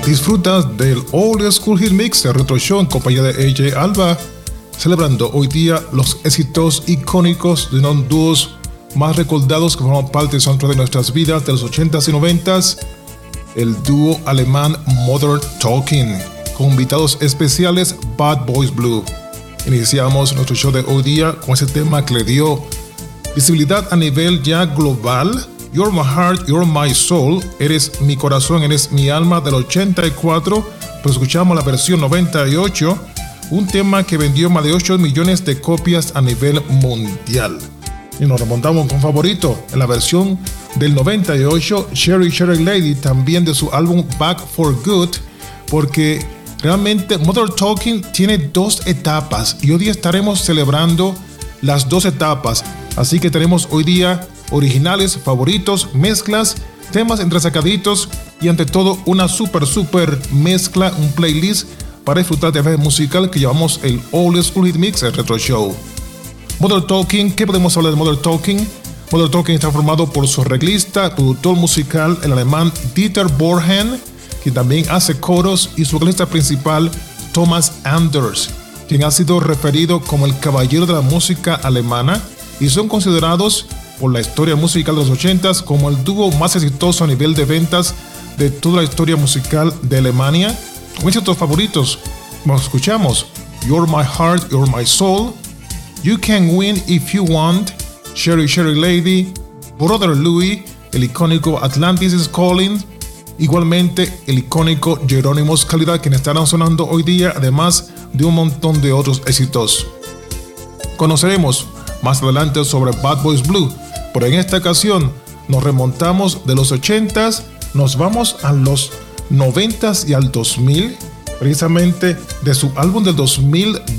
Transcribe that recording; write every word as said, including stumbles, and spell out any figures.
Disfrutas del Old School Hit Mix de Retro Show en compañía de A J Alba, celebrando hoy día los éxitos icónicos de unos dúos más recordados que forman parte del soundtrack de nuestras vidas de los ochentas y noventas, el dúo alemán Modern Talking, con invitados especiales Bad Boys Blue. Iniciamos nuestro show de hoy día con ese tema que le dio visibilidad a nivel ya global, You're My Heart, You're My Soul, Eres Mi Corazón, Eres Mi Alma, del ochenta y cuatro, pero escuchamos la versión noventa y ocho, un tema que vendió más de ocho millones de copias a nivel mundial. Y nos remontamos con favorito en la versión del noventa y ocho, Cherry Cherry Lady, también de su álbum Back for Good, porque realmente Modern Talking tiene dos etapas y hoy día estaremos celebrando las dos etapas. Así que tenemos hoy día originales, favoritos, mezclas, temas entresacaditos y ante todo una super super mezcla, un playlist para disfrutar de la musical que llamamos el Old School Hit Mix, el Retro Show. Modern Talking, ¿qué podemos hablar de Modern Talking? Modern Talking está formado por su arreglista, productor musical, el alemán Dieter Bohlen, quien también hace coros, y su vocalista principal, Thomas Anders, quien ha sido referido como el caballero de la música alemana, y son considerados por la historia musical de los ochentas como el dúo más exitoso a nivel de ventas de toda la historia musical de Alemania. Con éxitos favoritos, como escuchamos, You're My Heart, You're My Soul, You Can Win If You Want, Cherry Cherry Lady, Brother Louie, el icónico Atlantis is Calling, igualmente el icónico Jerónimos Calidad, quienes estarán sonando hoy día, además de un montón de otros éxitos. Conoceremos más adelante sobre Bad Boys Blue, pero en esta ocasión nos remontamos de los ochentas, nos vamos a los noventas y al dos mil, precisamente de su álbum del dos mil